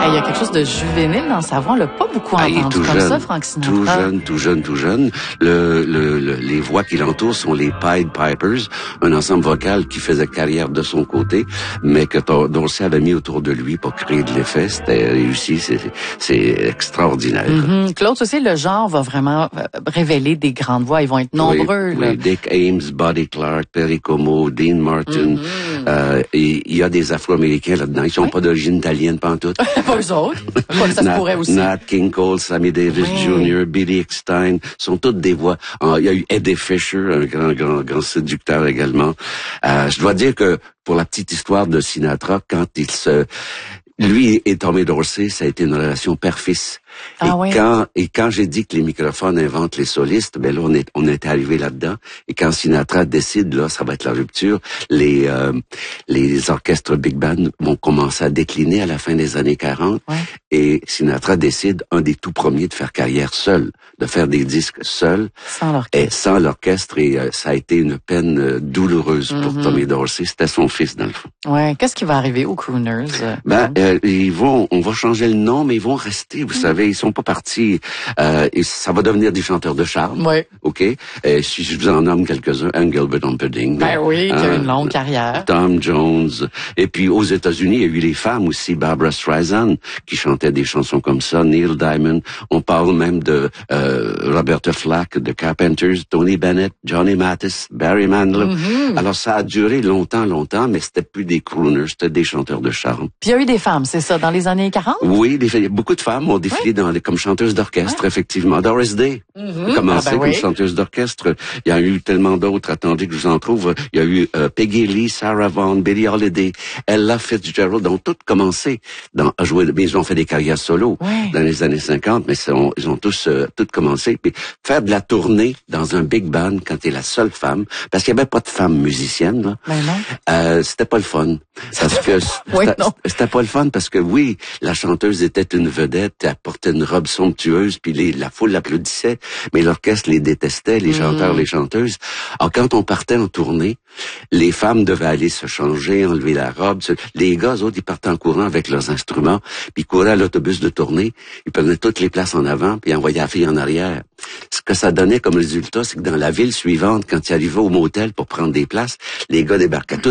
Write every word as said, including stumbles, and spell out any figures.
Hey, il y a quelque chose de juvénile dans sa voix. On l'a pas beaucoup Ah, il est entendu tout comme jeune, ça, Frank Sinatra. tout jeune, tout jeune, tout jeune. Le, le, le- les voix qui l'entourent sont les Pied Pipers, un ensemble vocal qui faisait carrière de son côté, mais que Tor- Dorsey avait mis autour de lui pour créer de l'effet. C'était réussi, c'est, c'est extraordinaire. Mm-hmm. Claude, tu sais, le genre va vraiment euh, révéler des grandes voix. Ils vont être nombreux. Oui, là. oui, Dick Ames, Buddy Clark, Perry Como, Dean Martin. Mm-hmm. euh, et il y a des Afro-Américains là-dedans. Ils sont Oui. pas d'origine italienne pantoute. Pas eux autres. Pas que ça se Nat, pourrait aussi. Nat King Cole, Sammy Davis Oui. junior, Billy Eckstine, sont toutes des voix. Ah, il y a eu Eddie Fisher, un grand, grand, grand séducteur également. Euh, je dois dire que pour la petite histoire de Sinatra, quand il se... Lui et Tommy Dorsey, ça a été une relation père-fils. Ah et oui. quand et quand j'ai dit que les microphones inventent les solistes, ben là on est on est arrivé là-dedans. Et quand Sinatra décide, là, ça va être la rupture. Les euh, les orchestres big band vont commencer à décliner à la fin des années quarante. Ouais. Et Sinatra décide, un des tout premiers, de faire carrière seul, de faire des disques seul Sans l'orchestre. et sans l'orchestre. Et euh, ça a été une peine euh, douloureuse pour Mhm. Tommy Dorsey. C'était son fils dans le fond. Ouais. Qu'est-ce qui va arriver aux crooners? euh, Ben, euh, ils vont, on va changer le nom, mais ils vont rester. Vous savez, ils sont pas partis. Euh, et ça va devenir des chanteurs de charme. Ouais. Ok. Euh, si je vous en nomme quelques-uns, Engelbert Humperdinck. Ben oui, qui a euh, une longue carrière. Tom Jones. Et puis aux États-Unis, il y a eu les femmes aussi, Barbra Streisand, qui chantait des chansons comme ça, Neil Diamond. On parle même de euh, Roberta Flack, de Carpenters, Tony Bennett, Johnny Mathis, Barry Manilow. Mhm. Alors ça a duré longtemps, longtemps, mais c'était plus des crooners, c'était des chanteurs de charme. Puis il y a eu des femmes, c'est ça, dans les années quarante? Oui, des, beaucoup de femmes ont défilé dans les, comme chanteuses d'orchestre, effectivement. Doris Day Mhm. a commencé Ah ben comme oui. chanteuse d'orchestre. Il y a eu tellement d'autres. Attendez que je vous en trouve. Il y a eu euh, Peggy Lee, Sarah Vaughan, Billie Holiday, Ella Fitzgerald, ont toutes commencé dans, à jouer. Mais ils ont fait des carrières solo Ouais. dans les années cinquante, mais sont, ils ont tous euh, toutes commencé. Puis faire de la tournée dans un big band quand t'es la seule femme, parce qu'il y avait pas de femmes musiciennes, là. Ben non. Euh, c'était pas le fun. Parce que Oui, c'était- non. c'était pas le fun parce que oui, la chanteuse était une vedette, elle portait une robe somptueuse, puis les, la foule l'applaudissait, mais l'orchestre les détestait, les chanteurs, les chanteuses. Alors quand on partait en tournée, les femmes devaient aller se changer, enlever la robe. se- Les gars, eux autres, ils partaient en courant avec leurs instruments, puis ils couraient à l'autobus de tournée, ils prenaient toutes les places en avant, puis ils envoyaient la fille en arrière. Ce que ça donnait comme résultat, c'est que dans la ville suivante, quand ils arrivaient au motel pour prendre des places, les gars débarquaient tous